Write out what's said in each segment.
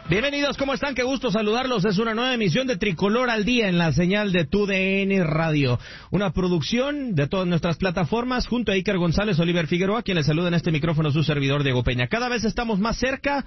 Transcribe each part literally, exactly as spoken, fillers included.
Bienvenidos, ¿cómo están? Qué gusto saludarlos. Es una nueva emisión de Tricolor al Día en la señal de Tu D N Radio. Una producción de todas nuestras plataformas junto a Iker González, Oliver Figueroa, quien les saluda en este micrófono su servidor Diego Peña. Cada vez estamos más cerca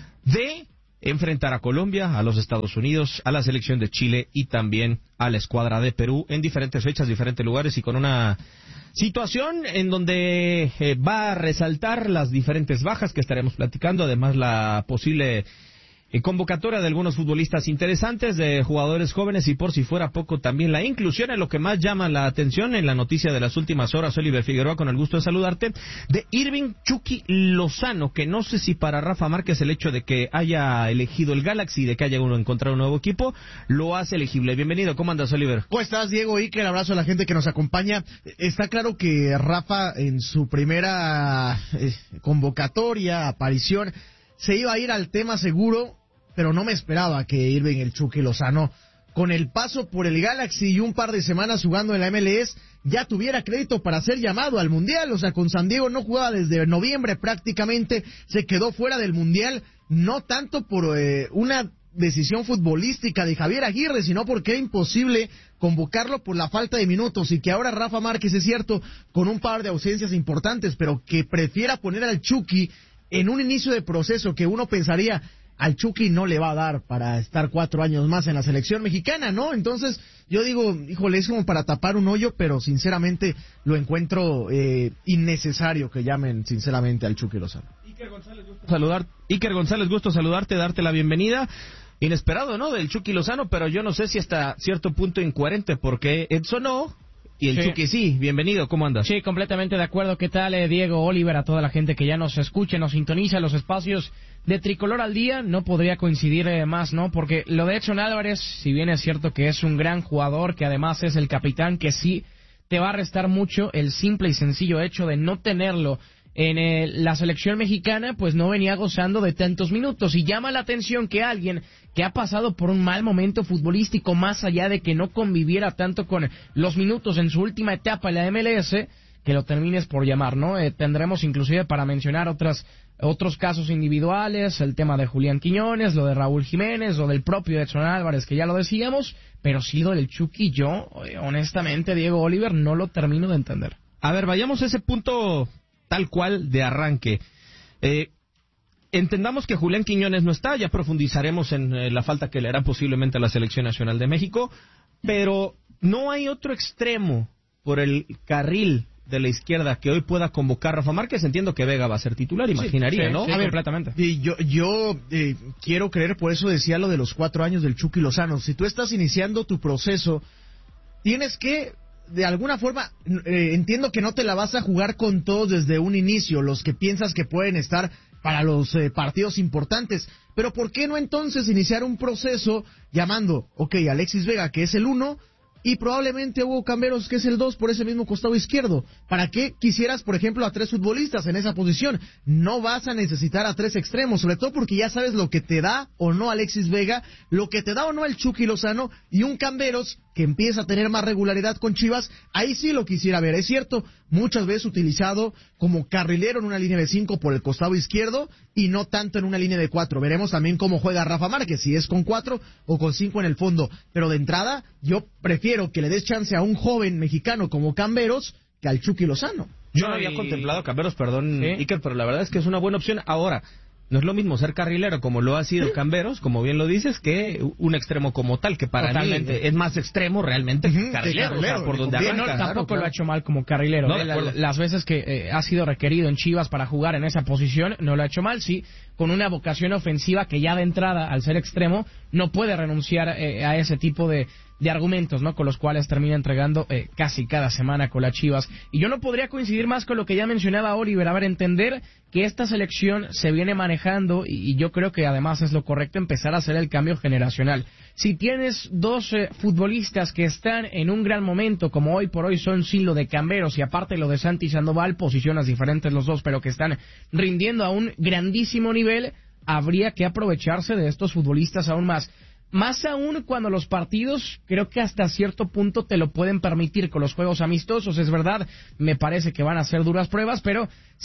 de enfrentar a Colombia, a los Estados Unidos, a la selección de Chile y también a la escuadra de Perú en diferentes fechas, diferentes lugares y con una situación en donde eh, va a resaltar las diferentes bajas que estaremos platicando, además la posible en convocatoria de algunos futbolistas interesantes, de jugadores jóvenes y por si fuera poco también la inclusión en lo que más llama la atención en la noticia de las últimas horas, Oliver Figueroa, con el gusto de saludarte, de Irving Chucky Lozano, que no sé si para Rafa Márquez el hecho de que haya elegido el Galaxy, de que haya uno encontrado un nuevo equipo, lo hace elegible. Bienvenido, ¿cómo andas, Oliver? ¿Cómo estás, Diego? Iker, abrazo a la gente que nos acompaña. Está claro que Rafa en su primera eh, convocatoria, aparición, se iba a ir al tema seguro, pero no me esperaba que Irving el Chucky Lozano, con el paso por el Galaxy y un par de semanas jugando en la M L S, ya tuviera crédito para ser llamado al Mundial. O sea, con San Diego no jugaba desde noviembre prácticamente, se quedó fuera del Mundial, no tanto por eh, una decisión futbolística de Javier Aguirre, sino porque era imposible convocarlo por la falta de minutos, y que ahora Rafa Márquez, es cierto, con un par de ausencias importantes, pero que prefiera poner al Chucky en un inicio de proceso que uno pensaría, al Chucky no le va a dar para estar cuatro años más en la selección mexicana, ¿no? Entonces, yo digo, híjole, es como para tapar un hoyo, pero sinceramente lo encuentro eh, innecesario que llamen sinceramente al Chucky Lozano. Iker González, gusto saludar, Iker González, gusto saludarte, darte la bienvenida. Inesperado, ¿no?, del Chucky Lozano, pero yo no sé si hasta cierto punto incoherente, porque Edson no, y el sí. Chucky sí. Bienvenido, ¿cómo andas? Sí, completamente de acuerdo. ¿Qué tal, eh, Diego, Oliver, a toda la gente que ya nos escuche, nos sintoniza los espacios de Tricolor al Día? No podría coincidir eh, más, ¿no? Porque lo de Edson Álvarez, si bien es cierto que es un gran jugador, que además es el capitán, que sí te va a restar mucho el simple y sencillo hecho de no tenerlo en eh, la selección mexicana, pues no venía gozando de tantos minutos, y llama la atención que alguien que ha pasado por un mal momento futbolístico, más allá de que no conviviera tanto con los minutos en su última etapa en la M L S, que lo termines por llamar, ¿no? Eh, tendremos inclusive para mencionar otras otros casos individuales, el tema de Julián Quiñones, lo de Raúl Jiménez, lo del propio Edson Álvarez, que ya lo decíamos, pero sí lo del Chucky, yo, honestamente, Diego, Oliver, no lo termino de entender. A ver, vayamos a ese punto tal cual de arranque. Eh, entendamos que Julián Quiñones no está, ya profundizaremos en eh, la falta que le hará posiblemente a la Selección Nacional de México, pero no hay otro extremo por el carril de la izquierda que hoy pueda convocar Rafa Márquez. Entiendo que Vega va a ser titular, imaginaría, sí, sí, ¿no? Sí, a ver, completamente. Y yo, yo eh, quiero creer, por eso decía lo de los cuatro años del Chucky Lozano. Si tú estás iniciando tu proceso, tienes que, de alguna forma, eh, entiendo que no te la vas a jugar con todos desde un inicio, los que piensas que pueden estar para los eh, partidos importantes, pero ¿por qué no entonces iniciar un proceso llamando, ok, Alexis Vega, que es el uno, y probablemente Hugo Camberos, que es el dos, por ese mismo costado izquierdo? ¿Para qué quisieras, por ejemplo, a tres futbolistas en esa posición? No vas a necesitar a tres extremos, sobre todo porque ya sabes lo que te da o no Alexis Vega, lo que te da o no el Chucky Lozano, y un Camberos que empieza a tener más regularidad con Chivas. Ahí sí lo quisiera ver. Es cierto, muchas veces utilizado como carrilero en una línea de cinco por el costado izquierdo y no tanto en una línea de cuatro. Veremos también cómo juega Rafa Márquez, si es con cuatro o con cinco en el fondo. Pero de entrada, yo prefiero que le des chance a un joven mexicano como Camberos que al Chucky Lozano. Yo no había y... contemplado a Camberos, perdón, ¿Sí? Iker, pero la verdad es que es una buena opción. Ahora, no es lo mismo ser carrilero como lo ha sido ¿Sí? Camberos, como bien lo dices, que un extremo como tal, que para Totalmente. mí es más extremo realmente que carrilero, carrilero, o sea, por donde arranca. No, tampoco claro, claro. lo ha hecho mal como carrilero. No, ¿eh? La, las veces que eh, ha sido requerido en Chivas para jugar en esa posición, no lo ha hecho mal, sí, con una vocación ofensiva que ya de entrada, al ser extremo, no puede renunciar eh, a ese tipo de, de argumentos, ¿no?, con los cuales termina entregando eh, casi cada semana con las Chivas. Y yo no podría coincidir más con lo que ya mencionaba Oliver. A ver, entender que esta selección se viene manejando, y, y yo creo que además es lo correcto empezar a hacer el cambio generacional. Si tienes dos eh, futbolistas que están en un gran momento, como hoy por hoy son sí lo de Camberos y aparte lo de Santi Sandoval, posiciones diferentes los dos, pero que están rindiendo a un grandísimo nivel, habría que aprovecharse de estos futbolistas aún más. Más aún cuando los partidos creo que hasta cierto punto te lo pueden permitir con los juegos amistosos. Es verdad, me parece que van a ser duras pruebas, pero si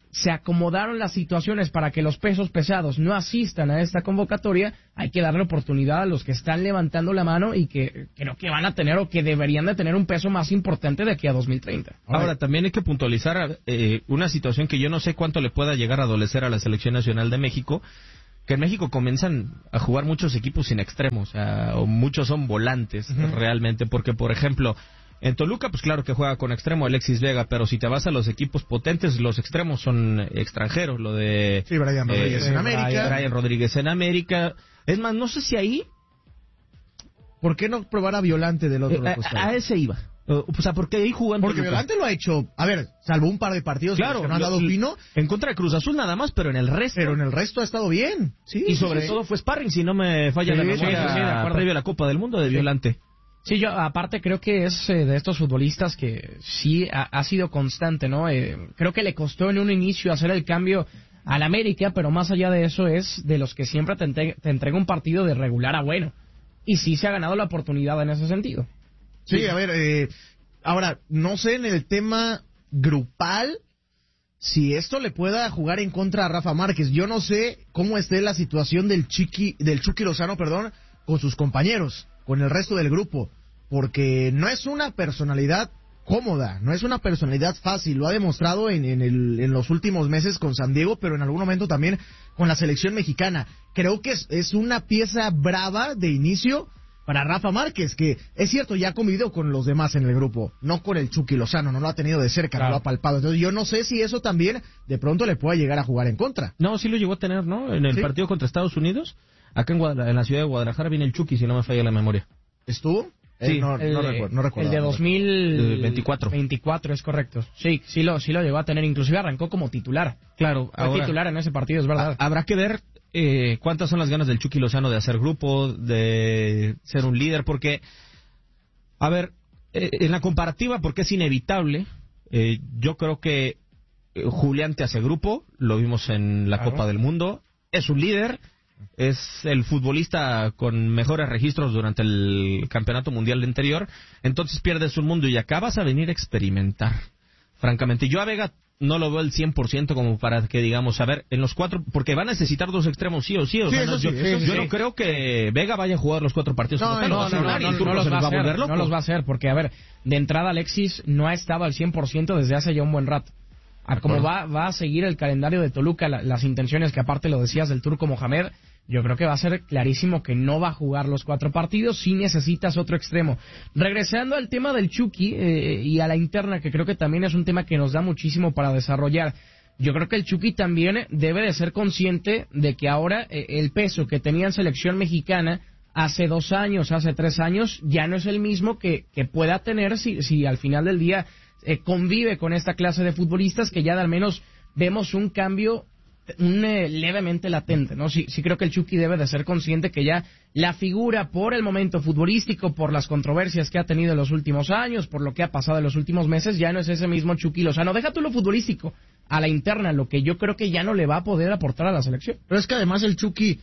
se acomodaron las situaciones para que los pesos pesados no asistan a esta convocatoria, hay que darle oportunidad a los que están levantando la mano y que creo que van a tener o que deberían de tener un peso más importante de aquí a dos mil treinta. Ahora, también hay que puntualizar eh, una situación que yo no sé cuánto le pueda llegar a adolecer a la Selección Nacional de México, que en México comienzan a jugar muchos equipos sin extremos, o, sea, o muchos son volantes uh-huh. realmente, porque por ejemplo... En Toluca, pues claro que juega con extremo Alexis Vega, pero si te vas a los equipos potentes, los extremos son extranjeros, lo de... Sí, Brian Rodríguez eh, en América. Brian Rodríguez en América. Es más, no sé si ahí... ¿Por qué no probar a Violante del otro eh, costado? A, a ese iba. O sea, porque ahí jugó en Porque Toluca. Violante lo ha hecho, a ver, salvo un par de partidos claro, que no han dado fino. En contra de Cruz Azul nada más, pero en el resto... Pero en el resto ha estado bien. Sí, y sobre sí. todo fue sparring, si no me falla sí, la memoria, sí, sí, sí, previo a la Copa del Mundo de Violante. Sí, yo aparte creo que es eh, de estos futbolistas que sí ha, ha sido constante, ¿no? Eh, creo que le costó en un inicio hacer el cambio al América, pero más allá de eso es de los que siempre te, entre, te entrega un partido de regular a bueno. Y sí se ha ganado la oportunidad en ese sentido. Sí, sí. a ver, eh, ahora, no sé en el tema grupal si esto le pueda jugar en contra a Rafa Márquez. Yo no sé cómo esté la situación del Chiqui, del Chucky Lozano, perdón, con sus compañeros, con el resto del grupo, porque no es una personalidad cómoda, no es una personalidad fácil, lo ha demostrado en, en, el, en los últimos meses con San Diego, pero en algún momento también con la selección mexicana. Creo que es, es una pieza brava de inicio para Rafa Márquez, que es cierto, ya ha convivido con los demás en el grupo, no con el Chucky Lozano, no lo ha tenido de cerca, claro. No lo ha palpado. Entonces yo no sé si eso también de pronto le pueda llegar a jugar en contra. No, sí lo llegó a tener, ¿no? En el ¿Sí? partido contra Estados Unidos. Acá en, Guadalajara, en la ciudad de Guadalajara viene el Chucky, si no me falla la memoria. ¿Estuvo? Sí, eh, no, el, no, recuerdo, no recuerdo. El de dos mil veinticuatro. veinticuatro es correcto. Sí, sí lo, sí lo llegó a tener. Inclusive arrancó como titular. Claro. Fue ahora, titular en ese partido, es verdad. A, habrá que ver eh, cuántas son las ganas del Chucky Lozano de hacer grupo, de ser un líder, porque, a ver, eh, en la comparativa, porque es inevitable, eh, yo creo que eh, Julián te hace grupo, lo vimos en la claro. Copa del Mundo, es un líder. Es el futbolista con mejores registros durante el campeonato mundial anterior. Entonces pierdes un mundo y acá vas a venir a experimentar. Francamente, yo a Vega no lo veo el cien por ciento como para que digamos, a ver, en los cuatro, porque va a necesitar dos extremos sí o sí. O sí, sea, no, sí yo sí, yo sí. no creo que Vega vaya a jugar los cuatro partidos. No, no, no, no, no, no, no los va a hacer, no los va a hacer, porque a ver, de entrada Alexis no ha estado al cien por ciento desde hace ya un buen rato. A como va, va a seguir el calendario de Toluca, la, las intenciones que aparte lo decías del Turco Mohamed, yo creo que va a ser clarísimo que no va a jugar los cuatro partidos si necesitas otro extremo. Regresando al tema del Chucky eh, y a la interna, que creo que también es un tema que nos da muchísimo para desarrollar. Yo creo que el Chucky también debe de ser consciente de que ahora eh, el peso que tenía en selección mexicana hace dos años, hace tres años, ya no es el mismo que, que pueda tener si, si al final del día eh, convive con esta clase de futbolistas, que ya de al menos vemos un cambio un eh, levemente latente, ¿no? Sí, sí creo que el Chucky debe de ser consciente que ya la figura por el momento futbolístico, por las controversias que ha tenido en los últimos años, por lo que ha pasado en los últimos meses, ya no es ese mismo Chucky Lozano. Deja tú lo futbolístico, a la interna, lo que yo creo que ya no le va a poder aportar a la selección. Pero es que además el Chucky,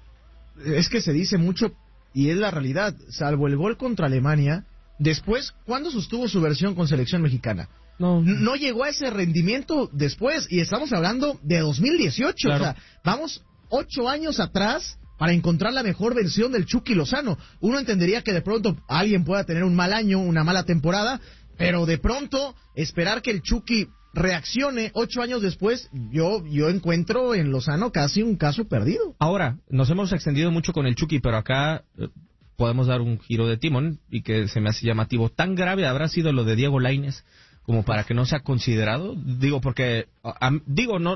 es que se dice mucho, y es la realidad, salvo el gol contra Alemania, después, ¿cuándo sostuvo su versión con selección mexicana? No. no llegó a ese rendimiento después, y estamos hablando de dos mil dieciocho, claro. O sea, vamos ocho años atrás para encontrar la mejor versión del Chucky Lozano. Uno entendería que de pronto alguien pueda tener un mal año, una mala temporada, pero de pronto esperar que el Chucky reaccione ocho años después, yo yo encuentro en Lozano casi un caso perdido. Ahora, nos hemos extendido mucho con el Chucky, pero acá eh, podemos dar un giro de timón y que se me hace llamativo. ¿Tan grave habrá sido lo de Diego Lainez como para que no sea considerado? Digo, porque, a, a, digo, no,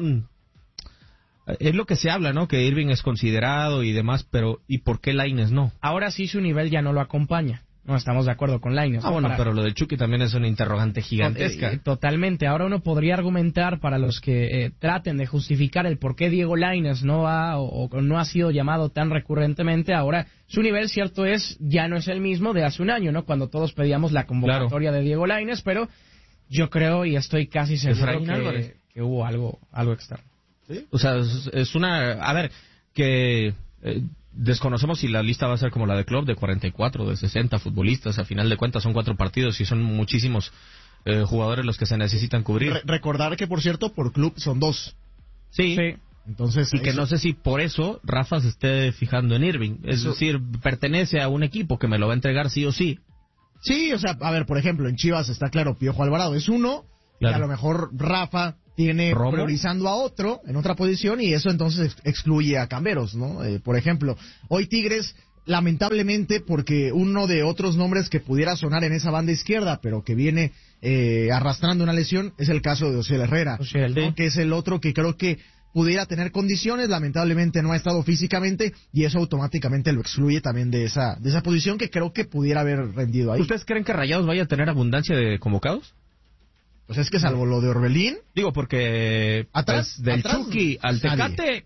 es lo que se habla, ¿no? Que Irving es considerado y demás, pero ¿y por qué Lainez no? Ahora sí su nivel ya no lo acompaña. No estamos de acuerdo con Lainez. Ah, bueno, para... pero lo de Chucky también es una interrogante gigantesca. Eh, totalmente. Ahora uno podría argumentar para los que eh, traten de justificar el por qué Diego Lainez no ha o, o no ha sido llamado tan recurrentemente. Ahora su nivel, cierto es, ya no es el mismo de hace un año, ¿no? Cuando todos pedíamos la convocatoria claro. de Diego Lainez, pero yo creo y estoy casi seguro que, que hubo algo algo externo. ¿Sí? O sea, es, es una... A ver, que eh, desconocemos si la lista va a ser como la de Klopp, de cuarenta y cuatro, de sesenta futbolistas. A final de cuentas son cuatro partidos y son muchísimos eh, jugadores los que se necesitan cubrir. Re- recordar que, por cierto, por club son dos. Sí. Sí. Entonces, Y que eso- no sé si por eso Rafa se esté fijando en Irving. Es Eso- decir, pertenece a un equipo que me lo va a entregar sí o sí. Sí, o sea, a ver, por ejemplo, en Chivas está claro, Piojo Alvarado es uno, Claro. y a lo mejor Rafa tiene ¿Romo? priorizando a otro en otra posición y eso entonces ex- excluye a Camberos, ¿no? Eh, por ejemplo, hoy Tigres, lamentablemente, porque uno de otros nombres que pudiera sonar en esa banda izquierda, pero que viene eh, arrastrando una lesión, es el caso de Osiel Herrera, Osiel, ¿no? sí. Que es el otro que creo que pudiera tener condiciones, lamentablemente no ha estado físicamente y eso automáticamente lo excluye también de esa de esa posición que creo que pudiera haber rendido ahí. ¿Ustedes creen que Rayados vaya a tener abundancia de convocados? Pues es que salvo lo de Orbelín, Digo, porque Atrás, pues, del atrás, Chucky al nadie. Tecate,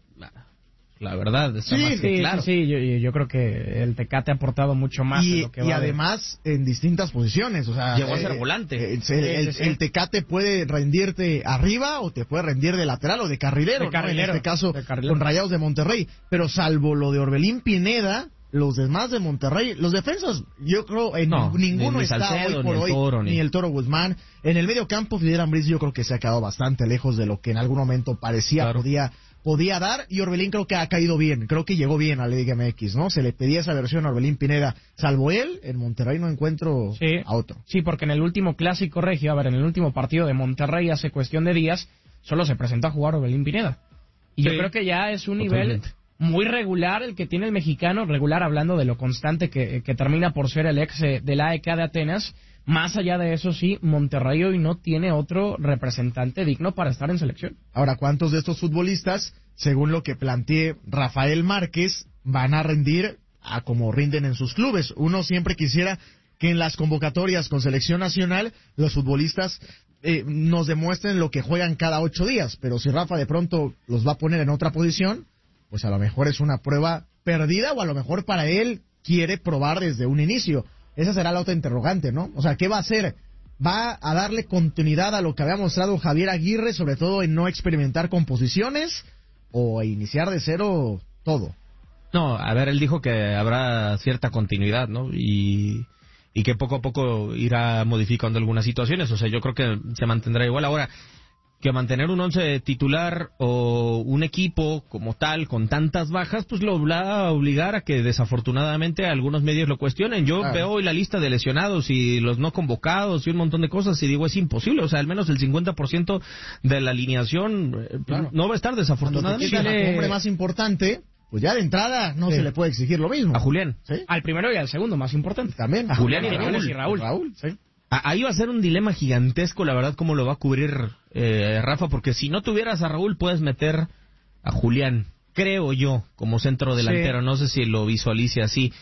la verdad, está Sí, más que Sí, claro. sí, sí, yo, yo- yo creo que el Tecate ha aportado mucho más de y, lo que y va de- además en distintas posiciones, o sea, Llegó a ser volante. eh, el, Sí, el- sí, sí. el Tecate puede rendirte arriba o te puede rendir de lateral o de carrilero, De ¿no? carrilero, En este caso de carrilero. con Rayados de Monterrey, pero salvo lo de Orbelín Pineda, los demás de Monterrey, los defensas, yo creo en No, ninguno ni- ni está Salcedo, hoy por ni el hoy, Toro, ni- ni el Toro Guzmán. En el medio campo Fidel Ambriz yo creo que se ha quedado bastante lejos de lo que en algún momento parecía Claro. podía podía dar, y Orbelín creo que ha caído bien, creo que llegó bien a la Liga M X, ¿no? Se le pedía esa versión a Orbelín Pineda, salvo él, en Monterrey no encuentro Sí. a otro. Sí, porque en el último clásico regio, a ver, en el último partido de Monterrey hace cuestión de días, solo se presentó a jugar Orbelín Pineda. Y yo Sí, creo que ya es un totalmente. nivel muy regular el que tiene el mexicano, regular hablando de lo constante que, que termina por ser el ex eh, del A E K de Atenas. Más allá de eso, sí, Monterrey hoy no tiene otro representante digno para estar en selección. Ahora, ¿cuántos de estos futbolistas, según lo que planteé Rafael Márquez, van a rendir a como rinden en sus clubes? Uno siempre quisiera que en las convocatorias con selección nacional los futbolistas eh, nos demuestren lo que juegan cada ocho días, pero si Rafa de pronto los va a poner en otra posición, pues a lo mejor es una prueba perdida o a lo mejor para él quiere probar desde un inicio. Esa será la otra interrogante, ¿no? O sea, ¿qué va a hacer? ¿Va a darle continuidad a lo que había mostrado Javier Aguirre, sobre todo en no experimentar con posiciones, o a iniciar de cero todo? No, a ver, él dijo que habrá cierta continuidad, ¿no? Y, y que poco a poco irá modificando algunas situaciones. O sea, yo creo que se mantendrá igual. Ahora, que mantener un once titular o un equipo como tal, con tantas bajas, pues lo va a obligar a que desafortunadamente algunos medios lo cuestionen. Yo Claro. veo hoy la lista de lesionados y los no convocados y un montón de cosas y digo, es imposible. O sea, al menos el cincuenta por ciento de la alineación eh, Claro. no va a estar Cuando te desafortunadamente. quitan a tu Dale. hombre más importante, pues ya de entrada no Sí. se le puede exigir lo mismo. A Julián. ¿Sí? Al primero y al segundo, más importante. También. A Julián y Quiñones Raúl. y Raúl. Raúl, sí. A- Ahí va a ser un dilema gigantesco, la verdad, cómo lo va a cubrir eh, Rafa, porque si no tuvieras a Raúl, puedes meter a Julián, creo yo, como centro delantero. Sí. No sé si lo visualice así,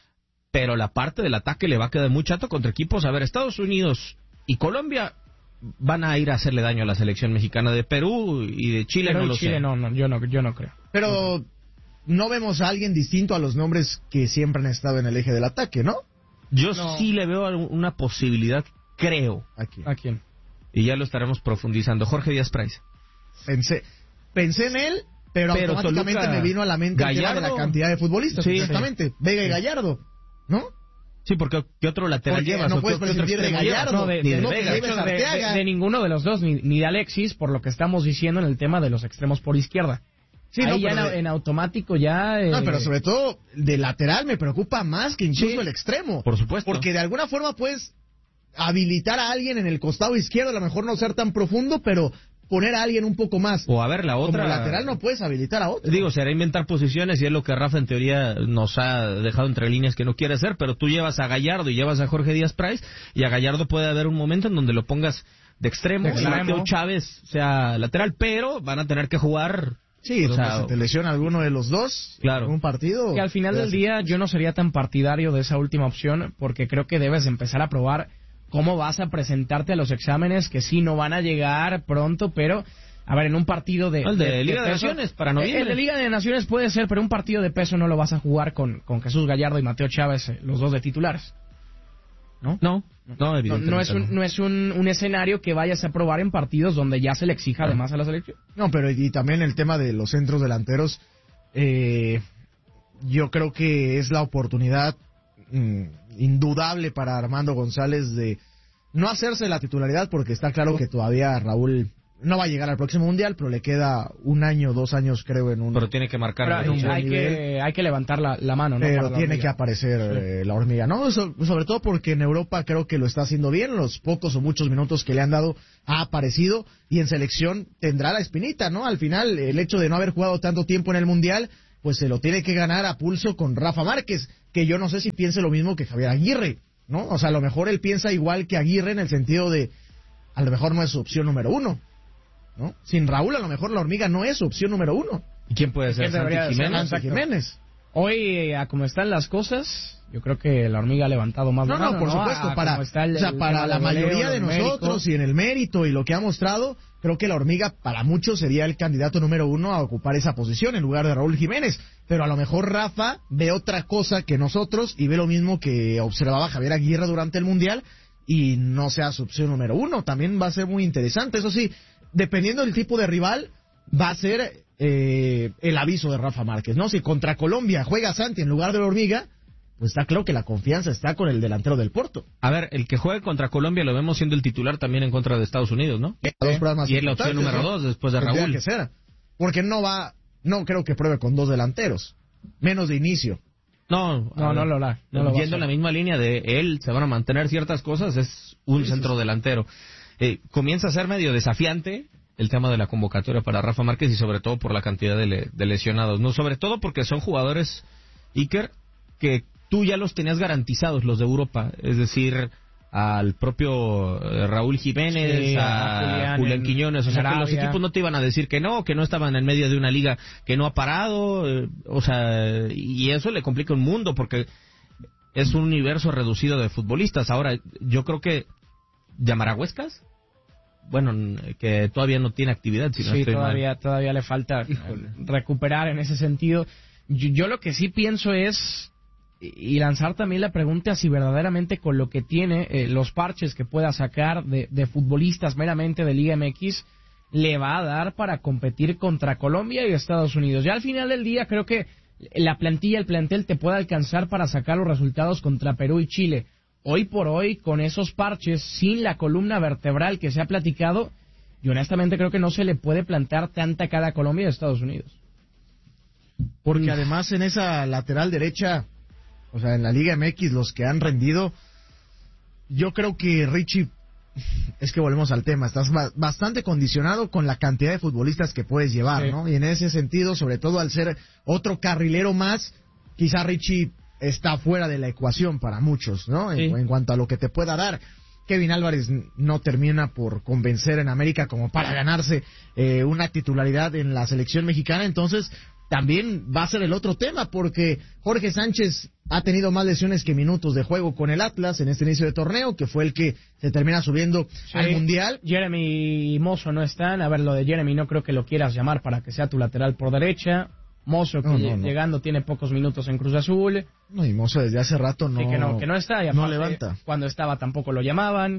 pero la parte del ataque le va a quedar muy chato contra equipos. A ver, Estados Unidos y Colombia van a ir a hacerle daño a la selección mexicana. De Perú y de Chile Pero no el lo Chile sé. no, no, yo no, yo no creo. Pero no vemos a alguien distinto a los nombres que siempre han estado en el eje del ataque, ¿no? Yo No. sí le veo algún- una posibilidad, creo, Aquí. ¿A quién? y ya lo estaremos profundizando. Jorge Díaz Price. Pensé, pensé en él, pero, Pero automáticamente Toluca, me vino a la mente el tema de Gallardo. la cantidad de futbolistas, Sí, exactamente. Vega y Sí. Gallardo, ¿no? Sí, porque ¿qué otro lateral Porque llevas? no ¿O qué- puedes qué otro prescindir de extremo llevas? Gallardo. No, de, Ni de- de no, Vega. de- de- de- Arteaga. de ninguno de los dos, ni, ni de Alexis, por lo que estamos diciendo en el tema de los extremos por izquierda. Sí, Ahí no, ya en, pero de- en automático ya... eh, No, pero sobre todo de lateral me preocupa más que incluso Sí. el extremo. Por supuesto. Porque de alguna forma puedes habilitar a alguien en el costado izquierdo, a lo mejor no ser tan profundo, pero poner a alguien un poco más. O a ver, la otra... Como lateral no puedes habilitar a otro. Digo, será inventar posiciones y es lo que Rafa en teoría nos ha dejado entre líneas que no quiere hacer, pero tú llevas a Gallardo y llevas a Jorge Díaz Price y a Gallardo puede haber un momento en donde lo pongas de extremo, De y extremo. Mateo Chávez sea lateral, pero van a tener que jugar... Sí, o donde sea, se te lesiona alguno de los dos Claro. en un partido. que al final te del hace- día yo no sería tan partidario de esa última opción porque creo que debes empezar a probar cómo vas a presentarte a los exámenes que sí no van a llegar pronto, pero a ver, en un partido de... El de Liga de peso- Naciones, para noviembre. El de Liga de Naciones puede ser, pero un partido de peso no lo vas a jugar con, con Jesús Gallardo y Mateo Chávez, eh, los dos de titulares. ¿No? No, no, No, evidentemente no es, un, no es un, un escenario que vayas a probar en partidos donde ya se le exija además a la selección. No, pero y también el tema de los centros delanteros, eh, yo creo que es la oportunidad mm, indudable para Armando González de, no hacerse la titularidad, porque está claro que todavía Raúl no va a llegar al próximo Mundial, pero le queda un año, dos años creo en un... Pero tiene que marcar Pero un buen hay, que, hay que levantar la, la mano, ¿no? Pero tiene que aparecer sí. eh, la hormiga, ¿no? So, sobre todo porque en Europa creo que lo está haciendo bien, los pocos o muchos minutos que le han dado ha aparecido, y en selección tendrá la espinita, ¿no? Al final, el hecho de no haber jugado tanto tiempo en el Mundial, pues se lo tiene que ganar a pulso con Rafa Márquez, que yo no sé si piense lo mismo que Javier Aguirre, ¿no? O sea, a lo mejor él piensa igual que Aguirre en el sentido de, a lo mejor no es su opción número uno, ¿no? Sin Raúl a lo mejor la hormiga no es su opción número uno. ¿Y quién puede ser? ¿Quién Santi Jiménez. Santi Jiménez. Hoy, a como están las cosas, yo creo que la hormiga ha levantado más no, la mano, no, por ¿no? supuesto, a, para, el, o sea, para la mayoría de nosotros y en el mérito y lo que ha mostrado, creo que la hormiga para muchos sería el candidato número uno a ocupar esa posición en lugar de Raúl Jiménez, pero a lo mejor Rafa ve otra cosa que nosotros y ve lo mismo que observaba Javier Aguirre durante el Mundial y no sea su opción número uno. También va a ser muy interesante, eso sí, dependiendo del tipo de rival, va a ser eh, el aviso de Rafa Márquez, ¿no? Si contra Colombia juega Santi en lugar de la hormiga, pues está claro que la confianza está con el delantero del Porto. A ver, el que juegue contra Colombia lo vemos siendo el titular también en contra de Estados Unidos, ¿no? ¿Eh? Dos pruebas y es la opción número ¿no? dos después de Raúl. Que ser, porque no va, no creo que pruebe con dos delanteros, menos de inicio. No, no, no, lo hará. No, no yendo en la misma línea de él, se van a mantener ciertas cosas, es un sí, centro sí. delantero. Eh, comienza a ser medio desafiante el tema de la convocatoria para Rafa Márquez y sobre todo por la cantidad de, le, de lesionados, no, sobre todo porque son jugadores, Iker, que tú ya los tenías garantizados, los de Europa, es decir, al propio eh, Raúl Jiménez, sí, a, a Julián, Julián Quiñones, o sea, que los equipos no te iban a decir que no, que no estaban en medio de una liga que no ha parado, eh, o sea, y eso le complica un mundo porque es un universo reducido de futbolistas. Ahora, yo creo que ¿llamará Huescas? Bueno, que todavía no tiene actividad. Si no sí, estoy todavía, mal. todavía le falta Híjole. recuperar en ese sentido. Yo, yo lo que sí pienso es, y lanzar también la pregunta si verdaderamente con lo que tiene, eh, los parches que pueda sacar de, de futbolistas meramente de Liga M X, le va a dar para competir contra Colombia y Estados Unidos. Ya al final del día creo que la plantilla, el plantel te puede alcanzar para sacar los resultados contra Perú y Chile. Hoy por hoy, con esos parches, sin la columna vertebral que se ha platicado, yo honestamente creo que no se le puede plantar tanta cara a Colombia y a Estados Unidos. Porque además en esa lateral derecha, o sea, en la Liga M X, los que han rendido, yo creo que Richie, es que volvemos al tema, estás bastante condicionado con la cantidad de futbolistas que puedes llevar, sí. ¿no? Y en ese sentido, sobre todo al ser otro carrilero más, quizá Richie está fuera de la ecuación para muchos, ¿no? Sí. En, en cuanto a lo que te pueda dar. Kevin Álvarez no termina por convencer en América como para ganarse eh, una titularidad en la selección mexicana, entonces también va a ser el otro tema, porque Jorge Sánchez ha tenido más lesiones que minutos de juego con el Atlas en este inicio de torneo, que fue el que se termina subiendo sí. al Mundial. Jeremy y Mozo no están, a ver, lo de Jeremy no creo que lo quieras llamar para que sea tu lateral por derecha. Mozo que no, no, no. llegando tiene pocos minutos en Cruz Azul. No, y Mozo desde hace rato no, sí, que no, que no está. Y no levanta. Cuando estaba tampoco lo llamaban.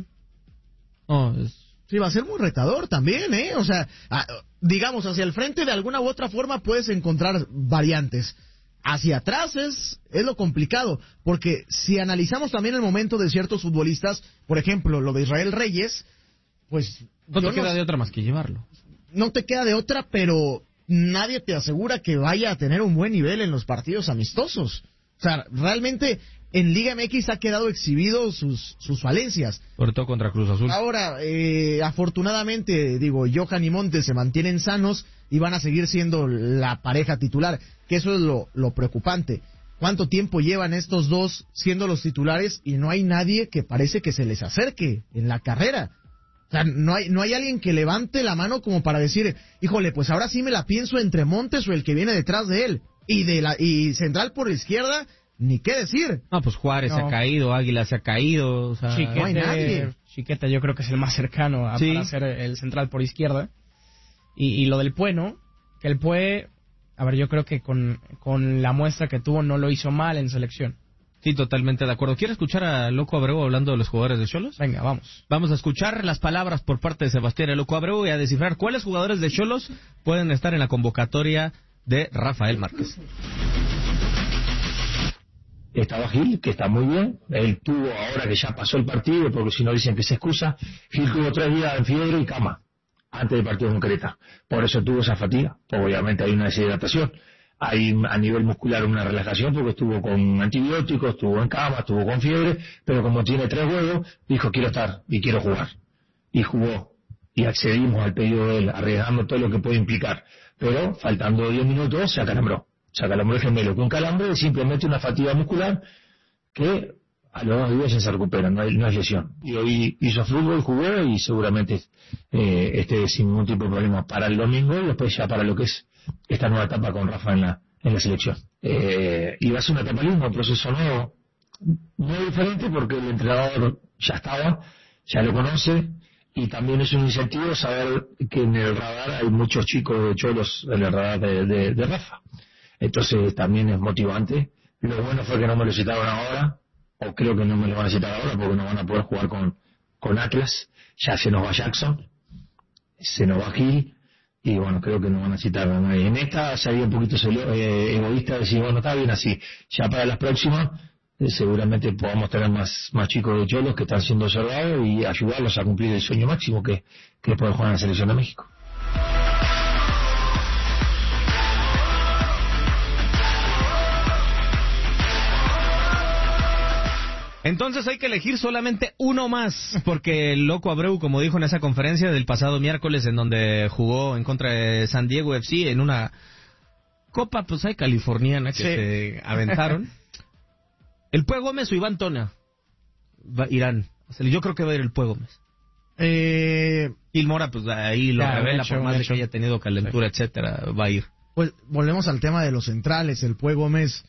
No, es... Sí, va a ser muy retador también, ¿eh? O sea, a, digamos, hacia el frente de alguna u otra forma puedes encontrar variantes. Hacia atrás es, es lo complicado, porque si analizamos también el momento de ciertos futbolistas, por ejemplo, lo de Israel Reyes, pues... No te queda no, de otra más que llevarlo. No te queda de otra, pero nadie te asegura que vaya a tener un buen nivel en los partidos amistosos. O sea, realmente en Liga M X ha quedado exhibido sus, sus falencias. Sobre todo contra Cruz Azul. Ahora, eh, afortunadamente, digo, Johan y Montes se mantienen sanos y van a seguir siendo la pareja titular, que eso es lo, lo preocupante. ¿Cuánto tiempo llevan estos dos siendo los titulares y no hay nadie que parece que se les acerque en la carrera? O sea, no hay, no hay alguien que levante la mano como para decir, híjole, pues ahora sí me la pienso entre Montes o el que viene detrás de él. Y de la y central por la izquierda, ni qué decir. No, pues Juárez no. se ha caído, Águila se ha caído. O sea, Chiquete, no hay nadie. Chiquete yo creo que es el más cercano a, sí. para ser el central por izquierda. Y, y lo del Pue, ¿no? Que el Pue, a ver, yo creo que con, con la muestra que tuvo no lo hizo mal en selección. Sí, totalmente de acuerdo. ¿Quiere escuchar a Loco Abreu hablando de los jugadores de Xolos? Venga, vamos. Vamos a escuchar las palabras por parte de Sebastián El Loco Abreu y a descifrar cuáles jugadores de Xolos pueden estar en la convocatoria de Rafael Márquez. estaba Gil, que está muy bien. Él tuvo, ahora que ya pasó el partido, porque si no dicen que se excusa, Gil tuvo tres días en fiebre y cama antes del partido con Creta. Por eso tuvo esa fatiga. Obviamente hay una deshidratación. Hay a nivel muscular una relajación porque estuvo con antibióticos, estuvo en cama, estuvo con fiebre, pero como tiene tres juegos, dijo quiero estar y quiero jugar. Y jugó. Y accedimos al pedido de él, arriesgando todo lo que puede implicar. Pero faltando diez minutos se acalambró. Se acalambró el gemelo. Con calambre es simplemente una fatiga muscular que a los dos días se recupera, no, hay, no es lesión. Y hoy hizo fútbol, jugó y seguramente eh, esté sin ningún tipo de problema para el domingo y después ya para lo que es esta nueva etapa con Rafa en la, en la selección. Eh, y va a ser una etapa linda, un proceso nuevo, muy diferente porque el entrenador ya estaba, ya lo conoce y también es un incentivo saber que en el radar hay muchos chicos de cholos en el radar de, de, de Rafa. Entonces también es motivante. Lo bueno fue que no me lo citaron ahora, o creo que no me lo van a citar ahora porque no van a poder jugar con, con Atlas. Ya se nos va Jackson, se nos va Gil. Y bueno, creo que no van a citar a nadie. En esta sería un poquito eh, egoísta decir, bueno, está bien así. Ya para las próximas, eh, seguramente podamos tener más más chicos de cholos que están siendo observados y ayudarlos a cumplir el sueño máximo que, que es poder jugar en la selección de México. Entonces hay que elegir solamente uno más, porque el Loco Abreu, como dijo en esa conferencia del pasado miércoles, en donde jugó en contra de San Diego F C en una copa, pues hay californiana que sí. se aventaron. ¿El Pue Gómez o Iván Tona? Va, irán. Yo creo que va a ir el Pue Gómez. Eh, Gil Mora, pues ahí lo claro, revela, hecho, por más de hecho. que haya tenido calentura, sí. etcétera, va a ir. Pues volvemos al tema de los centrales, el Pue Gómez,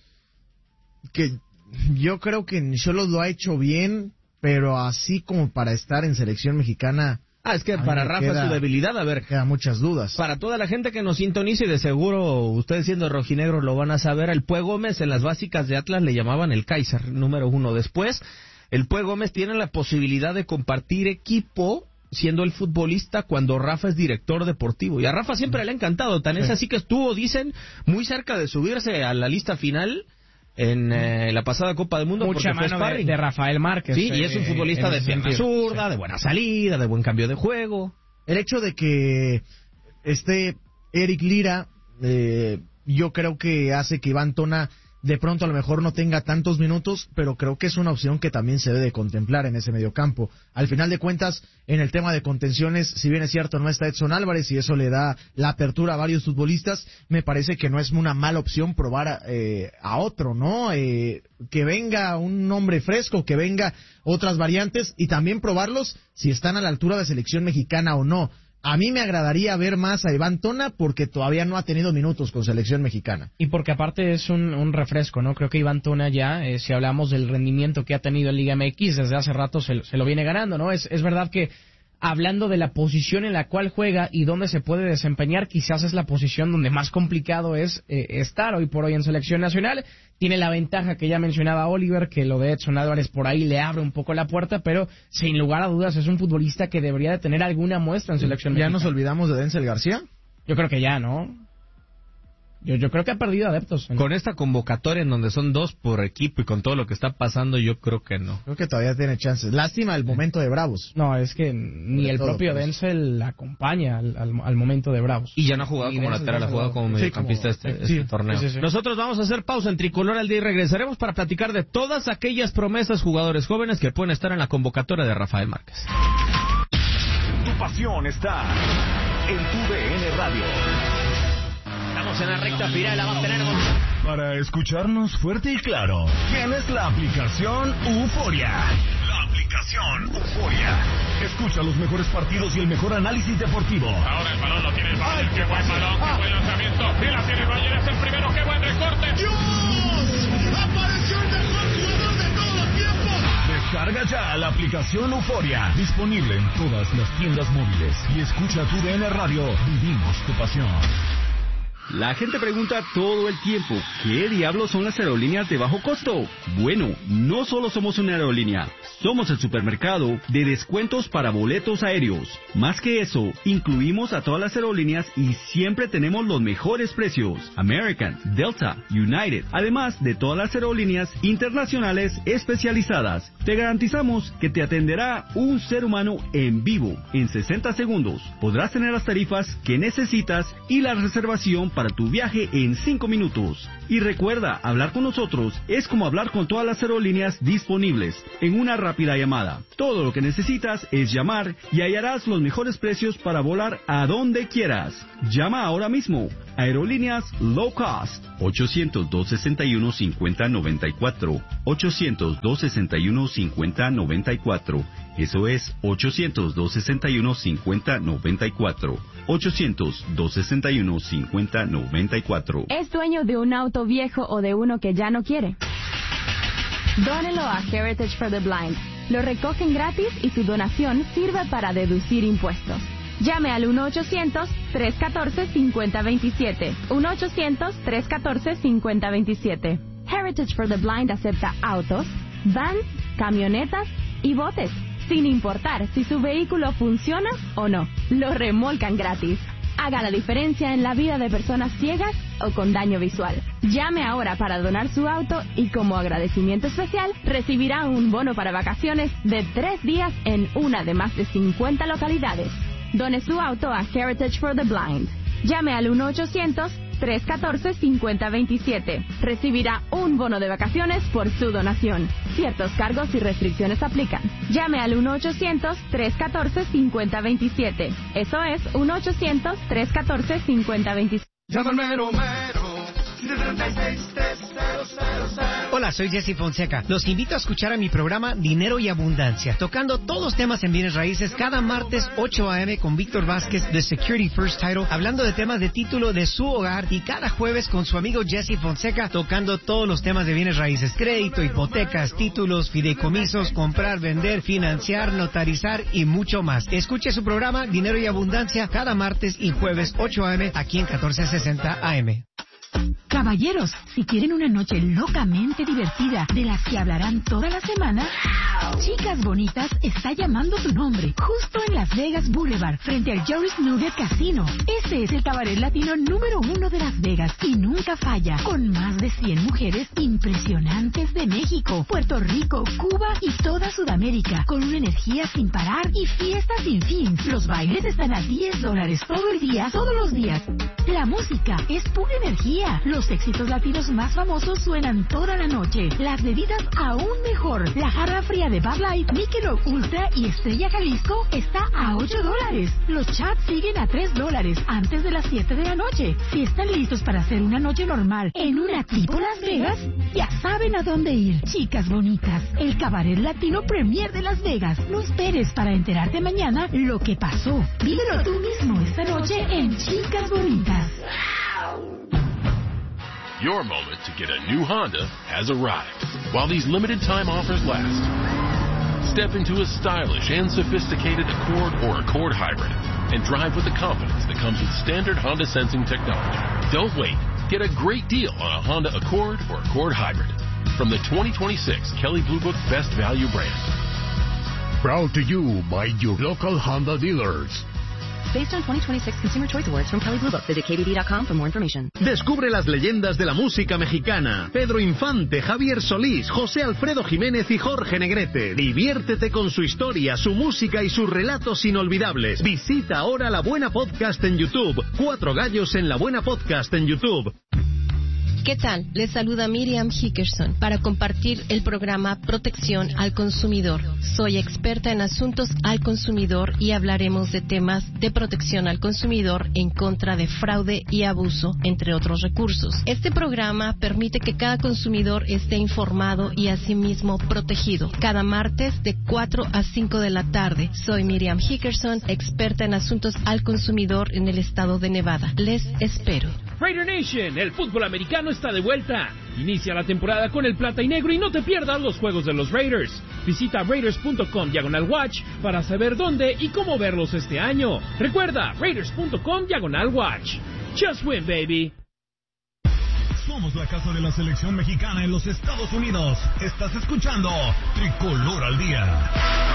que yo creo que Xolos lo ha hecho bien, pero así como para estar en selección mexicana. Ah, es que para Rafa queda, es su debilidad, a ver. Queda muchas dudas. Para toda la gente que nos sintonice, y de seguro ustedes siendo rojinegros lo van a saber, el Pue Gómez en las básicas de Atlas le llamaban el Kaiser, número uno. Después, el Pue Gómez tiene la posibilidad de compartir equipo siendo el futbolista cuando Rafa es director deportivo. Y a Rafa siempre le ha encantado, tan sí. es así que estuvo, dicen, muy cerca de subirse a la lista final en eh, la pasada Copa del Mundo. Mucha mano de, de Rafael Márquez. Sí, y es un futbolista de pierna zurda, sí. de buena salida, de buen cambio de juego. El hecho de que esté Eric Lira, eh, yo creo que hace que Iván Tona de pronto a lo mejor no tenga tantos minutos, pero creo que es una opción que también se debe de contemplar en ese mediocampo. Al final de cuentas, en el tema de contenciones, si bien es cierto no está Edson Álvarez y eso le da la apertura a varios futbolistas, me parece que no es una mala opción probar eh, a otro, ¿no? Eh, que venga un nombre fresco, que venga otras variantes y también probarlos si están a la altura de selección mexicana o no. A mí me agradaría ver más a Iván Tona porque todavía no ha tenido minutos con selección mexicana. Y porque aparte es un, un refresco, ¿no? Creo que Iván Tona ya, eh, si hablamos del rendimiento que ha tenido en Liga M X, desde hace rato se, se lo viene ganando, ¿no? Es, es verdad que hablando de la posición en la cual juega y dónde se puede desempeñar, quizás es la posición donde más complicado es eh, estar hoy por hoy en selección nacional. Tiene la ventaja que ya mencionaba Oliver, que lo de Edson Álvarez por ahí le abre un poco la puerta, pero sin lugar a dudas es un futbolista que debería de tener alguna muestra en selección ¿Ya mexicana. nos olvidamos de Denzel García? Yo creo que ya, ¿no? Yo, yo creo que ha perdido adeptos. Con esta convocatoria en donde son dos por equipo y con todo lo que está pasando, yo creo que no. Creo que todavía tiene chances. Lástima el momento de Bravos. No, es que ni Sobre el propio Denzel acompaña al, al, al momento de Bravos. Y ya no ha jugado y como Denzel lateral, ha jugado como mediocampista sí, este, sí, este torneo. Sí, sí, sí. Nosotros vamos a hacer pausa en Tricolor al día y regresaremos para platicar de todas aquellas promesas jugadores jóvenes que pueden estar en la convocatoria de Rafael Márquez. Tu pasión está en tu D N Radio. Estamos en la recta final, la va a tener. Para escucharnos fuerte y claro, tienes la aplicación Euforia. La aplicación Euforia. Escucha los mejores partidos y el mejor análisis deportivo. Ahora el balón lo tiene el Bayern. Qué buen balón, qué buen lanzamiento. Y la tiene el Bayern, es el primero. Qué buen recorte. ¡Dios! ¡Apareció el mejor jugador de todos los tiempos! Descarga ya la aplicación Euforia. Disponible en todas las tiendas móviles. Y escucha tu D N Radio. Vivimos tu pasión. La gente pregunta todo el tiempo, ¿qué diablos son las aerolíneas de bajo costo? Bueno, no solo somos una aerolínea, somos el supermercado de descuentos para boletos aéreos. Más que eso, incluimos a todas las aerolíneas y siempre tenemos los mejores precios. American, Delta, United, además de todas las aerolíneas internacionales especializadas. Te garantizamos que te atenderá un ser humano en vivo en sesenta segundos. Podrás tener las tarifas que necesitas y la reservación para tu viaje en cinco minutos. Y recuerda, hablar con nosotros es como hablar con todas las aerolíneas disponibles en una rápida llamada. Todo lo que necesitas es llamar y hallarás los mejores precios para volar a donde quieras. Llama ahora mismo. Aerolíneas Low Cost. ochocientos, dos sesenta y uno, cincuenta noventa y cuatro. ochocientos, dos sesenta y uno, cincuenta noventa y cuatro. Eso es ochocientos, dos sesenta y uno, cincuenta noventa y cuatro. ochocientos, dos sesenta y uno, cincuenta noventa y cuatro. ¿Es dueño de un auto viejo o de uno que ya no quiere? Dónelo a Heritage for the Blind. Lo recogen gratis y su donación sirve para deducir impuestos. Llame al uno ochocientos, tres uno cuatro, cinco cero dos siete. uno ochocientos, tres uno cuatro, cinco cero dos siete. Heritage for the Blind acepta autos, vans, camionetas y botes, sin importar si su vehículo funciona o no. Lo remolcan gratis. Haga la diferencia en la vida de personas ciegas o con daño visual. Llame ahora para donar su auto y como agradecimiento especial recibirá un bono para vacaciones de tres días en una de más de cincuenta localidades. Done su auto a Heritage for the Blind. Llame al uno ochocientos, tres uno cuatro, cinco cero dos siete. Recibirá un bono de vacaciones por su donación. Ciertos cargos y restricciones aplican. Llame al uno ochocientos, tres uno cuatro, cinco cero dos siete. Eso es uno ochocientos, tres uno cuatro, cinco cero dos siete. Llama al mero mero. Hola, soy Jesse Fonseca. Los invito a escuchar a mi programa Dinero y Abundancia, tocando todos los temas en bienes raíces cada martes ocho a eme con Víctor Vázquez de Security First Title, hablando de temas de título de su hogar, y cada jueves con su amigo Jesse Fonseca tocando todos los temas de bienes raíces: crédito, hipotecas, títulos, fideicomisos, comprar, vender, financiar, notarizar y mucho más. Escuche su programa Dinero y Abundancia cada martes y jueves ocho a eme aquí en catorce sesenta A M. Caballeros, si quieren una noche locamente divertida, de las que hablarán toda la semana, Chicas Bonitas está llamando tu nombre, justo en Las Vegas Boulevard, frente al Joris Nugget Casino. Este es el cabaret latino número uno de Las Vegas y nunca falla, con más de cien mujeres impresionantes de México, Puerto Rico, Cuba y toda Sudamérica, con una energía sin parar y fiestas sin fin. Los bailes están a diez dólares todo el día, todos los días. La música es pura energía. Los éxitos latinos más famosos suenan toda la noche. Las bebidas aún mejor. La jarra fría de Bud Light, Michelob Ultra y Estrella Jalisco está a ocho dólares. Los chats siguen a tres dólares antes de las siete de la noche. Si están listos para hacer una noche normal en una tipo Las Vegas, ya saben a dónde ir. Chicas Bonitas, el cabaret latino premier de Las Vegas. No esperes para enterarte mañana lo que pasó. Vívelo tú mismo esta noche en Chicas Bonitas. Your moment to get a new Honda has arrived. While these limited time offers last, step into a stylish and sophisticated Accord or Accord Hybrid and drive with the confidence that comes with standard Honda sensing technology. Don't wait. Get a great deal on a Honda Accord or Accord Hybrid from the twenty twenty-six Kelley Blue Book Best Value brand. Proud to you by your local Honda dealers. Based on twenty twenty-six Consumer Choice Awards from Kelley Blue Book. Visit K B B dot com for more information. Descubre las leyendas de la música mexicana. Pedro Infante, Javier Solís, José Alfredo Jiménez y Jorge Negrete. Diviértete con su historia, su música y sus relatos inolvidables. Visita ahora La Buena Podcast en YouTube. Cuatro gallos en La Buena Podcast en YouTube. ¿Qué tal? Les saluda Miriam Hickerson para compartir el programa Protección al Consumidor. Soy experta en asuntos al consumidor y hablaremos de temas de protección al consumidor en contra de fraude y abuso, entre otros recursos. Este programa permite que cada consumidor esté informado y asimismo protegido. Cada martes de cuatro a cinco de la tarde. Soy Miriam Hickerson, experta en asuntos al consumidor en el estado de Nevada. Les espero. Raider Nation, el fútbol americano está de vuelta. Inicia la temporada con el plata y negro y no te pierdas los juegos de los Raiders. Visita raiders punto com diagonal watch para saber dónde y cómo verlos este año. Recuerda, raiders punto com diagonal watch. Just win, baby. Somos la casa de la selección mexicana en los Estados Unidos. Estás escuchando Tricolor al Día.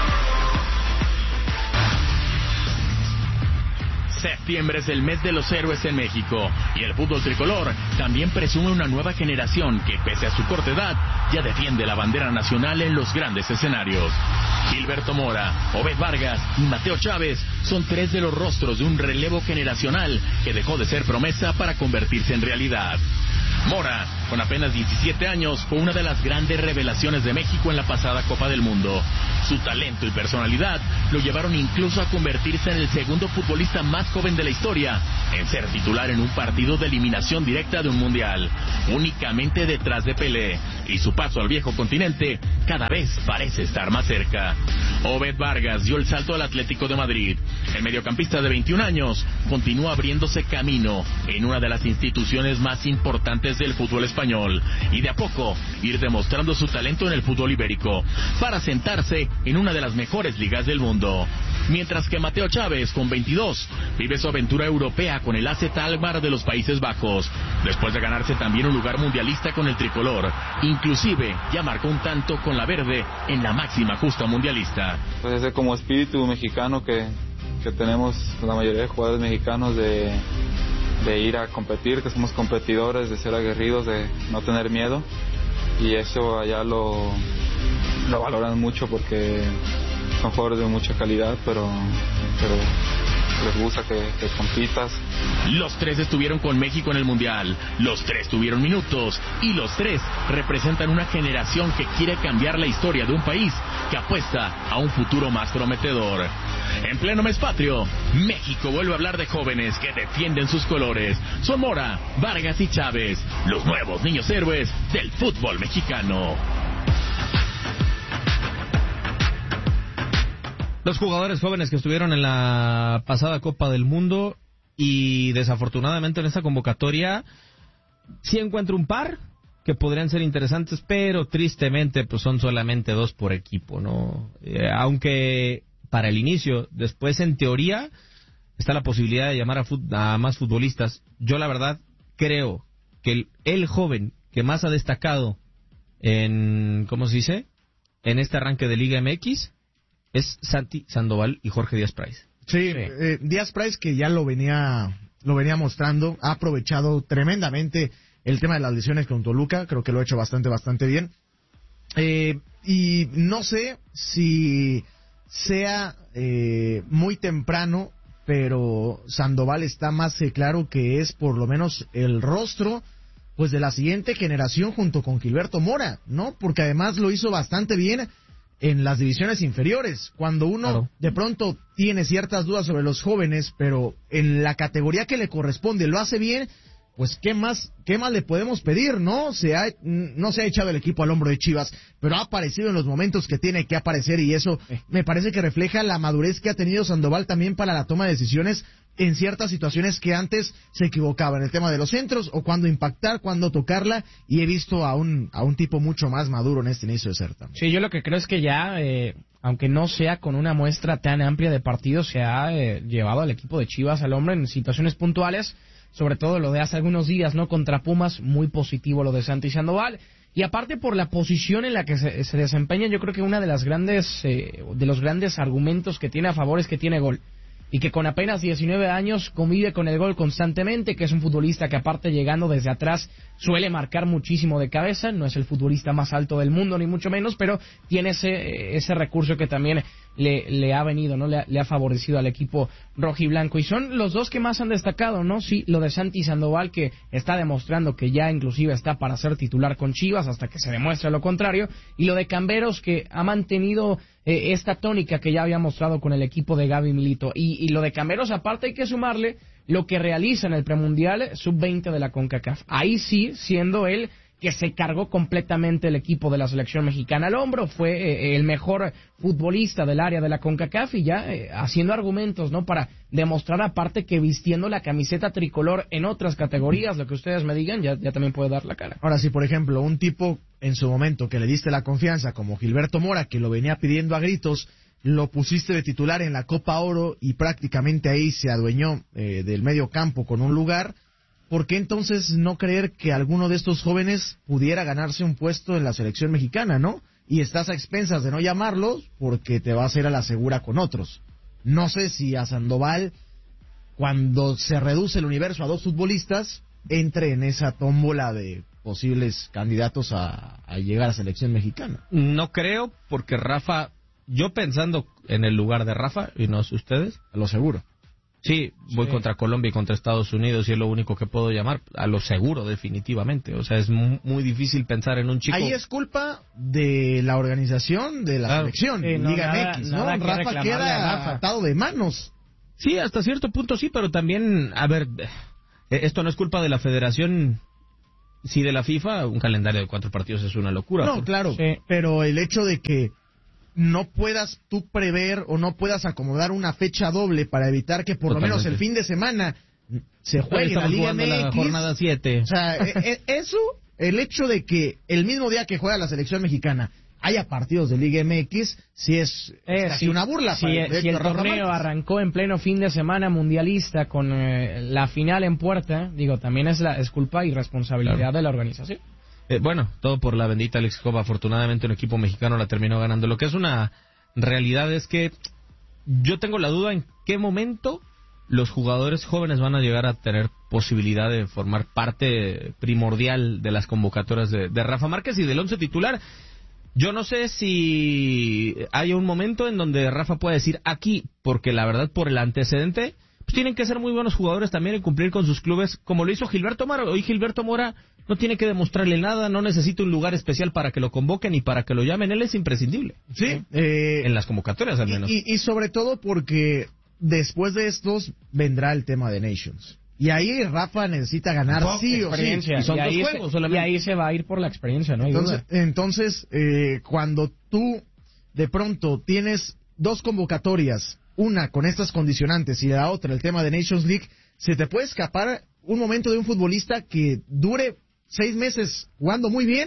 Septiembre es el mes de los héroes en México y el fútbol tricolor también presume una nueva generación que, pese a su corta edad, ya defiende la bandera nacional en los grandes escenarios. Gilberto Mora, Obed Vargas y Mateo Chávez son tres de los rostros de un relevo generacional que dejó de ser promesa para convertirse en realidad. Mora, con apenas diecisiete años, fue una de las grandes revelaciones de México en la pasada Copa del Mundo. Su talento y personalidad lo llevaron incluso a convertirse en el segundo futbolista más joven de la historia en ser titular en un partido de eliminación directa de un mundial, únicamente detrás de Pelé, y su paso al viejo continente cada vez parece estar más cerca. Obed Vargas dio el salto al Atlético de Madrid. El mediocampista de veintiún años continúa abriéndose camino en una de las instituciones más importantes del fútbol español y de a poco ir demostrando su talento en el fútbol ibérico para sentarse en una de las mejores ligas del mundo. Mientras que Mateo Chávez, con veintidós, vive su aventura europea con el A Z Alkmaar de los Países Bajos, después de ganarse también un lugar mundialista con el tricolor. Inclusive ya marcó un tanto con la verde en la máxima justa mundialista. Pues ese como espíritu mexicano que, que tenemos la mayoría de jugadores mexicanos de, de ir a competir, que somos competidores, de ser aguerridos, de no tener miedo, y eso allá lo, lo valoran mucho porque son jugadores de mucha calidad, pero, pero les gusta que, que compitas. Los tres estuvieron con México en el Mundial, los tres tuvieron minutos y los tres representan una generación que quiere cambiar la historia de un país que apuesta a un futuro más prometedor. En pleno mes patrio, México vuelve a hablar de jóvenes que defienden sus colores. Son Mora, Vargas y Chávez, los nuevos niños héroes del fútbol mexicano. Los jugadores jóvenes que estuvieron en la pasada Copa del Mundo y desafortunadamente en esta convocatoria sí encuentro un par que podrían ser interesantes, pero tristemente pues son solamente dos por equipo, ¿no? Eh, aunque para el inicio, después en teoría está la posibilidad de llamar a, fut- a más futbolistas. Yo la verdad creo que el, el joven que más ha destacado en, ¿cómo se dice?, en este arranque de Liga M X es Santi Sandoval y Jorge Díaz Price. Sí, sí. Eh, Díaz Price, que ya lo venía lo venía mostrando, ha aprovechado tremendamente el tema de las lesiones con Toluca, creo que lo ha hecho bastante, bastante bien. Eh, y no sé si sea eh, muy temprano, pero Sandoval está más eh, claro que es por lo menos el rostro pues de la siguiente generación junto con Gilberto Mora, ¿no? Porque además lo hizo bastante bien en las divisiones inferiores, cuando uno claro. de pronto tiene ciertas dudas sobre los jóvenes, pero en la categoría que le corresponde lo hace bien, pues qué más qué más le podemos pedir, ¿no? Se ha, no se ha echado el equipo al hombro de Chivas, pero ha aparecido en los momentos que tiene que aparecer, y eso me parece que refleja la madurez que ha tenido Sandoval también para la toma de decisiones en ciertas situaciones que antes se equivocaba, en el tema de los centros, o cuándo impactar, cuándo tocarla, y he visto a un a un tipo mucho más maduro en este inicio de certamen. Sí, yo lo que creo es que ya, eh, aunque no sea con una muestra tan amplia de partidos, se ha eh, llevado al equipo de Chivas al hombro en situaciones puntuales, sobre todo lo de hace algunos días, ¿no? Contra Pumas, muy positivo lo de Santi Sandoval. Y aparte por la posición en la que se, se desempeña, yo creo que una de las grandes, eh, de los grandes argumentos que tiene a favor es que tiene gol. Y que con apenas diecinueve años convive con el gol constantemente, que es un futbolista que aparte llegando desde atrás suele marcar muchísimo de cabeza, no es el futbolista más alto del mundo ni mucho menos, pero tiene ese ese recurso que también le, le ha venido, ¿no? Le ha, le ha favorecido al equipo rojiblanco, y son los dos que más han destacado, ¿no? Sí, lo de Santi Sandoval, que está demostrando que ya inclusive está para ser titular con Chivas hasta que se demuestre lo contrario, y lo de Camberos, que ha mantenido eh, esta tónica que ya había mostrado con el equipo de Gaby Milito, y, y lo de Camberos aparte hay que sumarle lo que realiza en el premundial sub veinte de la CONCACAF, ahí sí siendo él que se cargó completamente el equipo de la selección mexicana al hombro, fue eh, el mejor futbolista del área de la CONCACAF, y ya eh, haciendo argumentos, ¿no? Para demostrar aparte que vistiendo la camiseta tricolor en otras categorías, lo que ustedes me digan, ya, ya también puede dar la cara. Ahora sí, por ejemplo, un tipo en su momento que le diste la confianza, como Gilberto Mora, que lo venía pidiendo a gritos, lo pusiste de titular en la Copa Oro y prácticamente ahí se adueñó eh, del medio campo con un lugar. ¿por qué entonces no creer que alguno de estos jóvenes pudiera ganarse un puesto en la selección mexicana, no? Y estás a expensas de no llamarlos porque te vas a ir a la segura con otros. No sé si a Sandoval, cuando se reduce el universo a dos futbolistas, entre en esa tómbola de posibles candidatos a, a llegar a selección mexicana. No creo, porque Rafa, yo pensando en el lugar de Rafa, y no sé ustedes, a lo seguro. Sí, voy sí. contra Colombia y contra Estados Unidos y es lo único que puedo llamar, a lo seguro definitivamente. O sea, es muy, muy difícil pensar en un chico... Ahí es culpa de la organización de la claro. selección, sí, no, Liga nada, M X, ¿no? nada que Rafa queda Rafa. atado de manos. Sí, hasta cierto punto sí, pero también, a ver, esto no es culpa de la federación, sí de la FIFA, un calendario de cuatro partidos es una locura. No, por... claro, sí. pero el hecho de que no puedas tú prever o no puedas acomodar una fecha doble para evitar que por Totalmente. lo menos el fin de semana se juegue la Liga M X. La jornada siete. O sea, e- e- eso, el hecho de que el mismo día que juega la selección mexicana haya partidos de Liga M X, sí es, Eh, es casi sí, una burla. Si, para, si el Rafa torneo Márquez. arrancó en pleno fin de semana mundialista con eh, la final en puerta, digo, también es, la, es culpa y responsabilidad claro. de la organización. Eh, bueno, todo por la bendita Alex Copa. Afortunadamente un equipo mexicano la terminó ganando. Lo que es una realidad es que yo tengo la duda en qué momento los jugadores jóvenes van a llegar a tener posibilidad de formar parte primordial de las convocatorias de, de Rafa Márquez y del once titular. Yo no sé si hay un momento en donde Rafa pueda decir aquí, porque la verdad por el antecedente, pues tienen que ser muy buenos jugadores también y cumplir con sus clubes, como lo hizo Gilberto Mora. Hoy Gilberto Mora no tiene que demostrarle nada, no necesita un lugar especial para que lo convoquen y para que lo llamen, él es imprescindible. Sí, eh, en las convocatorias al menos. Y, y, y sobre todo porque después de estos vendrá el tema de Nations. Y ahí Rafa necesita ganar Poca sí o sí. experiencia. Y son y, dos ahí juegos se, solamente. y ahí se va a ir por la experiencia, ¿no? Hay Entonces, duda. entonces eh, cuando tú de pronto tienes dos convocatorias, una con estas condicionantes y la otra el tema de Nations League, se te puede escapar un momento de un futbolista que dure seis meses jugando muy bien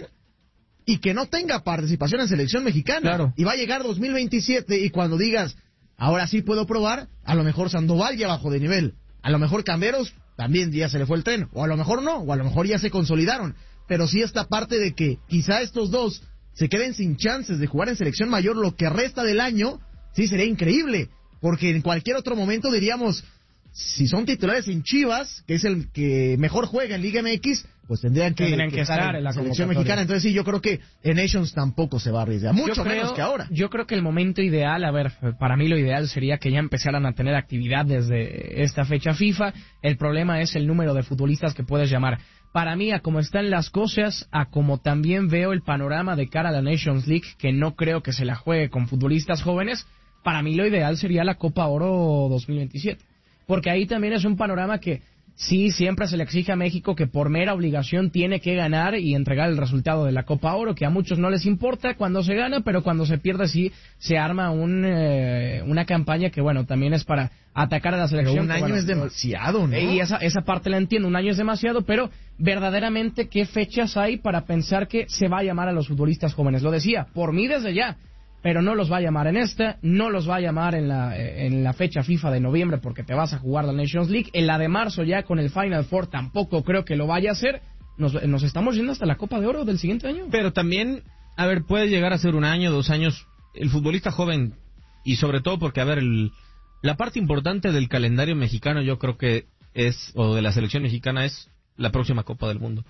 y que no tenga participación en selección mexicana. Claro. Y va a llegar dos mil veintisiete y cuando digas, ahora sí puedo probar, a lo mejor Sandoval ya bajó de nivel. A lo mejor Camberos también ya se le fue el tren, o a lo mejor no, o a lo mejor ya se consolidaron. Pero sí esta parte de que quizá estos dos se queden sin chances de jugar en selección mayor lo que resta del año, sí sería increíble. Porque en cualquier otro momento diríamos, si son titulares en Chivas, que es el que mejor juega en Liga M X, pues tendrían que, Tendrían que que estar estar en en la la selección convocatoria. mexicana. Entonces sí, yo creo que en Nations tampoco se va a arriesgar, mucho Yo creo- menos que ahora. Yo creo que el momento ideal, a ver, para mí lo ideal sería que ya empezaran a tener actividad desde esta fecha FIFA. El problema es el número de futbolistas que puedes llamar. Para mí, a como están las cosas, a como también veo el panorama de cara a la Nations League, que no creo que se la juegue con futbolistas jóvenes, para mí lo ideal sería la Copa Oro dos mil veintisiete. Porque ahí también es un panorama que sí, siempre se le exige a México que por mera obligación tiene que ganar y entregar el resultado de la Copa Oro, que a muchos no les importa cuando se gana, pero cuando se pierde sí se arma un, eh, una campaña que, bueno, también es para atacar a la selección. Pero un que, año bueno, es demasiado, ¿no? Y esa, esa parte la entiendo, un año es demasiado, pero verdaderamente qué fechas hay para pensar que se va a llamar a los futbolistas jóvenes. Lo decía, por mí desde ya, pero no los va a llamar en esta, no los va a llamar en la, en la fecha FIFA de noviembre porque te vas a jugar la Nations League, en la de marzo ya con el Final Four tampoco creo que lo vaya a hacer. Nos, nos estamos yendo hasta la Copa de Oro del siguiente año. Pero también, a ver, puede llegar a ser un año, dos años, el futbolista joven, y sobre todo porque, a ver, el, la parte importante del calendario mexicano yo creo que es, o de la selección mexicana es la próxima Copa del Mundo.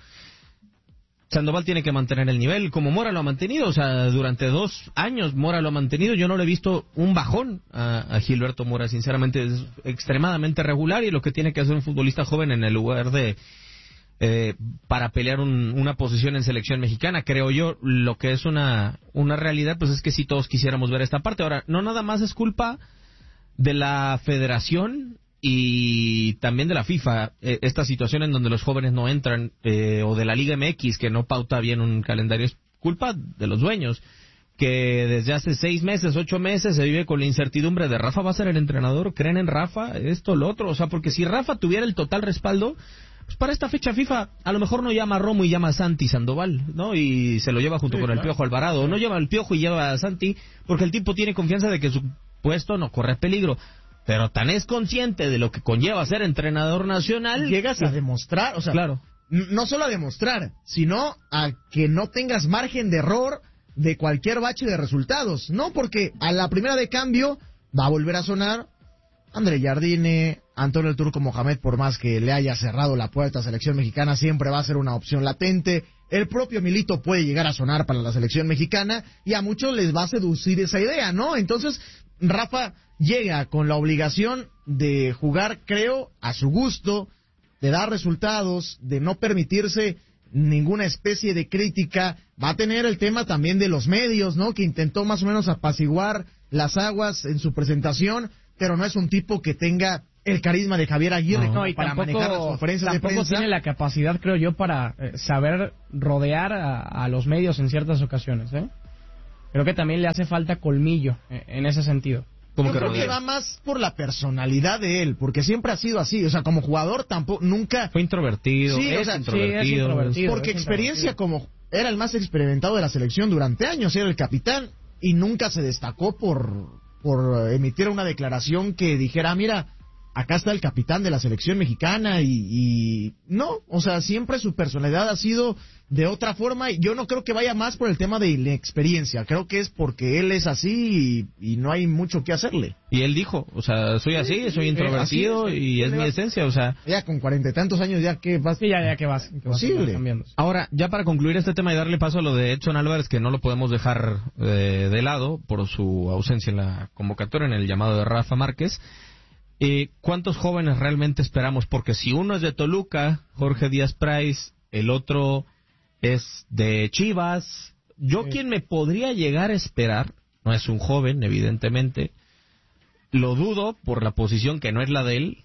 Sandoval tiene que mantener el nivel, como Mora lo ha mantenido, o sea, durante dos años Mora lo ha mantenido, yo no le he visto un bajón a, a Gilberto Mora, sinceramente es extremadamente regular y lo que tiene que hacer un futbolista joven en el lugar de, eh, para pelear un, una posición en selección mexicana, creo yo, lo que es una, una realidad, pues es que si todos quisiéramos ver esta parte. Ahora, no nada más es culpa de la federación y también de la FIFA, eh, esta situación en donde los jóvenes no entran, eh, o de la Liga M X que no pauta bien un calendario, es culpa de los dueños, que desde hace seis meses, ocho meses se vive con la incertidumbre de Rafa va a ser el entrenador, creen en Rafa, esto, lo otro, o sea, porque si Rafa tuviera el total respaldo, pues para esta fecha FIFA a lo mejor no llama a Romo y llama a Santi Sandoval, ¿no? Y se lo lleva junto Sí, con el claro. Piojo Alvarado, o no lleva al Piojo y lleva a Santi, porque el tipo tiene confianza de que su puesto no corre peligro. pero tan es consciente de lo que conlleva ser entrenador nacional... Llegas que... a demostrar, o sea, claro. no solo a demostrar, sino a que no tengas margen de error de cualquier bache de resultados, ¿no? Porque a la primera de cambio va a volver a sonar André Jardine, Antonio El Turco Mohamed, por más que le haya cerrado la puerta a selección mexicana, siempre va a ser una opción latente. El propio Milito puede llegar a sonar para la selección mexicana y a muchos les va a seducir esa idea, ¿no? Entonces, Rafa llega con la obligación de jugar, creo, a su gusto, de dar resultados, de no permitirse ninguna especie de crítica. Va a tener el tema también de los medios, ¿no? Que intentó más o menos apaciguar las aguas en su presentación, pero no es un tipo que tenga el carisma de Javier Aguirre no, no, y para tampoco, manejar las conferencias de tampoco prensa. tiene la capacidad, creo yo, para eh, saber rodear a, a los medios en ciertas ocasiones, ¿eh? Creo que también le hace falta colmillo eh, en ese sentido. Yo que creo rodea? que va más por la personalidad de él, porque siempre ha sido así, o sea, como jugador tampoco, nunca... Fue introvertido, sí, es, o sea, introvertido. Sí, es introvertido. Porque es experiencia introvertido. como... Era el más experimentado de la selección durante años, era el capitán, y nunca se destacó por, por emitir una declaración que dijera, mira, acá está el capitán de la selección mexicana, y, y no, o sea, siempre su personalidad ha sido de otra forma, y yo no creo que vaya más por el tema de la experiencia, creo que es porque él es así y, y no hay mucho que hacerle. Y él dijo, o sea, soy así, sí, soy introvertido así es, y es mi esencia, o sea... Ya con cuarenta y tantos años, ya que vas... Sí, ya, ya que vas. Que vas posible. Ahora, ya para concluir este tema y darle paso a lo de Edson Álvarez, que no lo podemos dejar eh, de lado por su ausencia en la convocatoria, en el llamado de Rafa Márquez, eh, ¿cuántos jóvenes realmente esperamos? Porque si uno es de Toluca, Jorge Díaz Price, el otro... es de Chivas. Yo sí. Quien me podría llegar a esperar, no es un joven, evidentemente, lo dudo por la posición que no es la de él,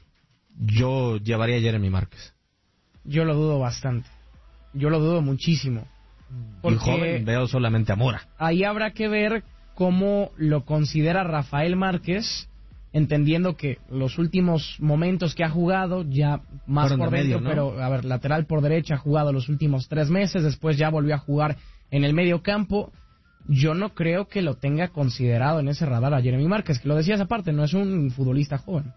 yo llevaría a Jeremy Márquez. Yo lo dudo bastante. Yo lo dudo muchísimo. Porque y joven veo solamente a Mora. Ahí habrá que ver cómo lo considera Rafael Márquez, entendiendo que los últimos momentos que ha jugado, ya más Fueron por de dentro, medio, ¿no? Pero, a ver, lateral por derecha ha jugado los últimos tres meses, después ya volvió a jugar en el medio campo. Yo no creo que lo tenga considerado en ese radar a Jeremy Márquez, que lo decías aparte, no es un futbolista joven.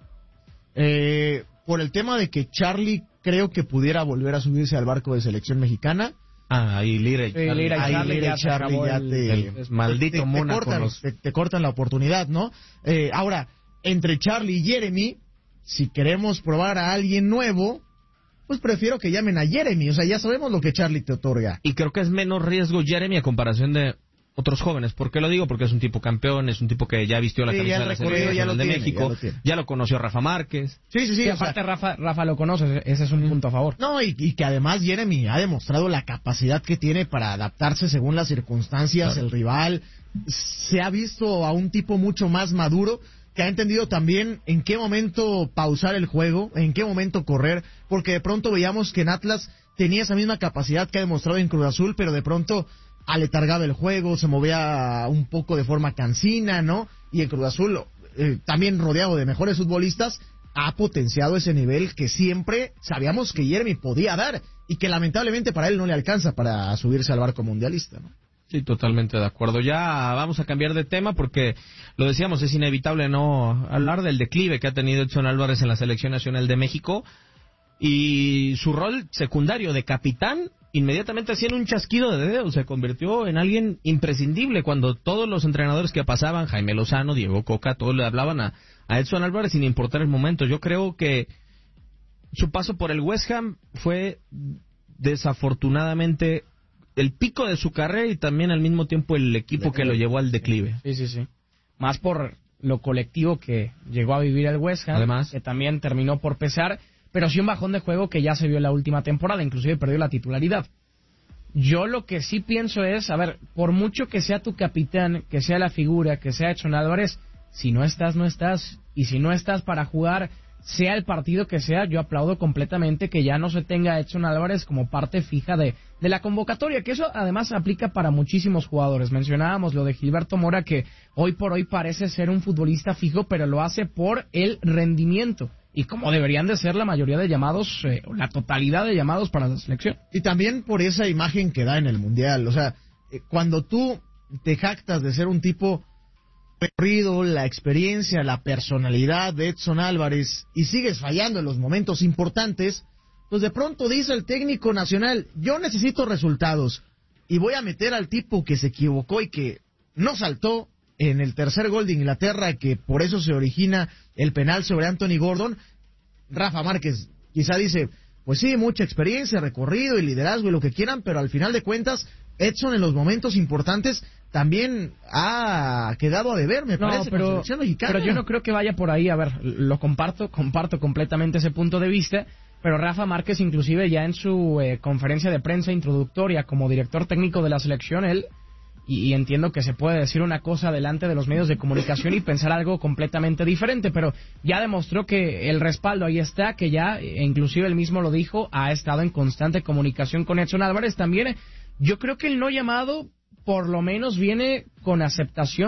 Eh, por el tema de que Charlie creo que pudiera volver a subirse al barco de selección mexicana. Ah, ahí Lira y Charlie, sí, Lira y Charlie, Lira y Charlie ya, ya te, el, el maldito te, te, Mónaco te, cortan, los... te, te cortan la oportunidad, ¿no? Eh, ahora, entre Charlie y Jeremy, si queremos probar a alguien nuevo, pues prefiero que llamen a Jeremy. O sea, ya sabemos lo que Charlie te otorga. Y creo que es menos riesgo Jeremy a comparación de otros jóvenes. ¿Por qué lo digo? Porque es un tipo campeón, es un tipo que ya vistió la sí, camisa de la selección ya de tiene, México, ya lo, ya lo conoció Rafa Márquez. Sí, sí, sí. sí aparte sea, Rafa, Rafa lo conoce, ese es un uh-huh. punto a favor. No, y, y que además Jeremy ha demostrado la capacidad que tiene para adaptarse según las circunstancias, claro. El rival. Se ha visto a un tipo mucho más maduro, que ha entendido también en qué momento pausar el juego, en qué momento correr, porque de pronto veíamos que en Atlas tenía esa misma capacidad que ha demostrado en Cruz Azul, pero de pronto aletargaba el juego, se movía un poco de forma cansina, ¿no? Y en Cruz Azul, eh, también rodeado de mejores futbolistas, ha potenciado ese nivel que siempre sabíamos que Jeremy podía dar y que lamentablemente para él no le alcanza para subirse al barco mundialista, ¿no? Sí, totalmente de acuerdo. Ya vamos a cambiar de tema porque, lo decíamos, es inevitable no hablar del declive que ha tenido Edson Álvarez en la Selección Nacional de México y su rol secundario de capitán, inmediatamente haciendo un chasquido de dedos, se convirtió en alguien imprescindible cuando todos los entrenadores que pasaban, Jaime Lozano, Diego Coca, todos le hablaban a, a Edson Álvarez sin importar el momento. Yo creo que su paso por el West Ham fue desafortunadamente el pico de su carrera y también al mismo tiempo el equipo que lo llevó al declive. Sí, sí, sí. Más por lo colectivo que llegó a vivir el West Ham, además, que también terminó por pesar, pero sí un bajón de juego que ya se vio en la última temporada, inclusive perdió la titularidad. Yo lo que sí pienso es, a ver, por mucho que sea tu capitán, que sea la figura, que sea Edson Álvarez, si no estás, no estás, y si no estás para jugar, sea el partido que sea, yo aplaudo completamente que ya no se tenga a Edson Álvarez como parte fija de, de la convocatoria, que eso además aplica para muchísimos jugadores. Mencionábamos lo de Gilberto Mora, que hoy por hoy parece ser un futbolista fijo, pero lo hace por el rendimiento, y como deberían de ser la mayoría de llamados, eh, la totalidad de llamados para la selección. Y también por esa imagen que da en el Mundial, o sea, eh, cuando tú te jactas de ser un tipo recorrido, la experiencia, la personalidad de Edson Álvarez y sigues fallando en los momentos importantes, pues de pronto dice el técnico nacional, yo necesito resultados y voy a meter al tipo que se equivocó y que no saltó en el tercer gol de Inglaterra, que por eso se origina el penal sobre Anthony Gordon. Rafa Márquez quizá dice, pues sí, mucha experiencia, recorrido y liderazgo y lo que quieran, pero al final de cuentas Edson en los momentos importantes también ha quedado a deber, me no, parece, pero, con la selección mexicana. pero yo no creo que vaya por ahí. A ver, lo comparto, comparto completamente ese punto de vista, pero Rafa Márquez inclusive ya en su eh, conferencia de prensa introductoria como director técnico de la selección, él, y, y entiendo que se puede decir una cosa delante de los medios de comunicación y pensar algo completamente diferente, pero ya demostró que el respaldo ahí está, que ya, e inclusive él mismo lo dijo, ha estado en constante comunicación con Edson Álvarez. También yo creo que el no llamado por lo menos viene con aceptación